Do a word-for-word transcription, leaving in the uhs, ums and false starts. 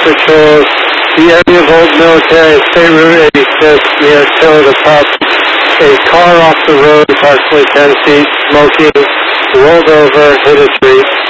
patrols the area of Old Military, State Route eighty-six near Tiller the Pup. A car off the road, approximately ten feet, smoking, rolled over, hit a tree.